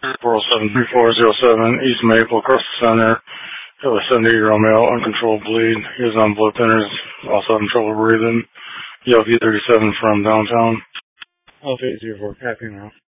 407-3407 East Maple, across the center. Have a 78-year-old male, uncontrolled bleed. He is on blood thinners, also having trouble breathing. ELP 37 from downtown. Health 804, copy now.